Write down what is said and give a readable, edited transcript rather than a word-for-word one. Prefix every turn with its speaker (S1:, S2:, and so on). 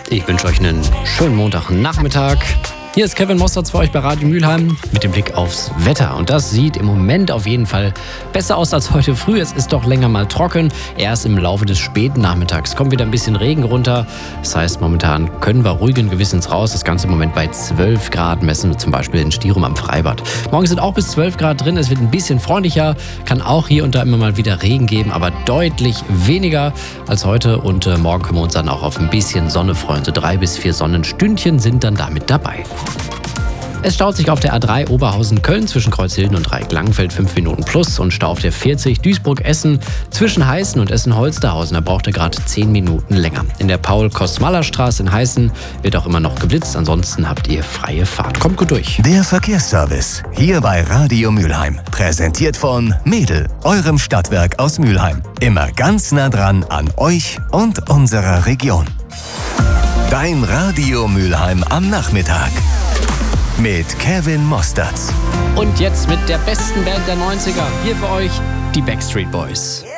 S1: Ich wünsche euch einen schönen Montagnachmittag. Hier ist Kevin Mosterz für euch bei Radio Mülheim mit dem Blick aufs Wetter. Und das sieht im Moment auf jeden Fall besser aus als heute früh. Es ist doch länger mal trocken. Erst im Laufe des späten Nachmittags kommt wieder ein bisschen Regen runter. Das heißt, momentan können wir ruhigen Gewissens raus. Das Ganze im Moment bei 12 Grad messen wir zum Beispiel in Stirum am Freibad. Morgen sind auch bis 12 Grad drin. Es wird ein bisschen freundlicher. Kann auch hier und da immer mal wieder Regen geben, aber deutlich weniger als heute. Und morgen können wir uns dann auch auf ein bisschen Sonne freuen. So 3 bis 4 Sonnenstündchen sind dann damit dabei. Es staut sich auf der A3 Oberhausen-Köln zwischen Kreuzhilden und Dreieck-Langenfeld 5 Minuten plus und Stau auf der 40 Duisburg-Essen zwischen Heißen und Essen-Holsterhausen. Da braucht er gerade 10 Minuten länger. In der Paul-Kostmaller-Straße in Heißen wird auch immer noch geblitzt. Ansonsten habt ihr freie Fahrt. Kommt gut durch.
S2: Der Verkehrsservice hier bei Radio Mülheim. Präsentiert von Mädel, eurem Stadtwerk aus Mülheim. Immer ganz nah dran an euch und unserer Region. Dein Radio Mülheim am Nachmittag. Mit Kevin Mosterz.
S1: Und jetzt mit der besten Band der 90er. Hier für euch die Backstreet Boys.